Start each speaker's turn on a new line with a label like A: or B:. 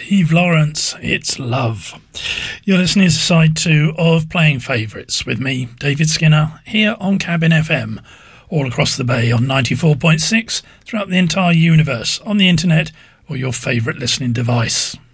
A: Steve Lawrence, It's Love. You're listening to side 2 of Playing Favourites with me, David Skinner, here on Cabin FM, all across the bay on 94.6, throughout the entire universe, on the internet or your favourite listening device.